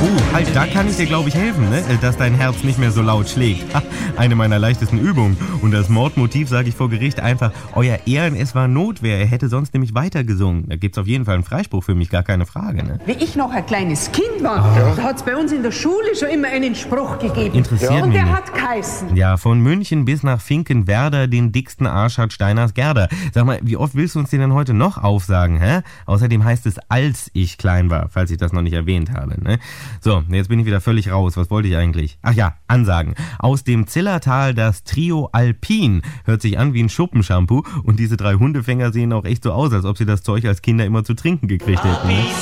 Oh, halt, da kann ich dir, glaube ich, helfen, ne? Dass dein Herz nicht mehr so laut schlägt. Eine meiner leichtesten Übungen. Und das Mordmotiv sage ich vor Gericht einfach, Euer Ehren, es war Notwehr. Er hätte sonst nämlich weitergesungen. Da gibt's auf jeden Fall einen Freispruch für mich, gar keine Frage, ne? Wie ich noch ein kleines Kind war, da hat's bei uns in der Schule schon immer einen Spruch gegeben. Interessiert Und mich der nicht. hat geheißen. Ja, von München bis nach Finkenwerder, den dicksten Arsch hat Steiners Gerda. Sag mal, wie oft willst du uns den denn heute noch aufsagen, hä? Außerdem heißt es, als ich klein war, falls ich das noch nicht erwähnt habe, ne? So, jetzt bin ich wieder völlig raus. Was wollte ich eigentlich? Ach ja, Ansagen. Aus dem Zillertal das Trio Alpin. Hört sich an wie ein Schuppenshampoo. Und diese 3 Hundefänger sehen auch echt so aus, als ob sie das Zeug als Kinder immer zu trinken gekriegt hätten, ne?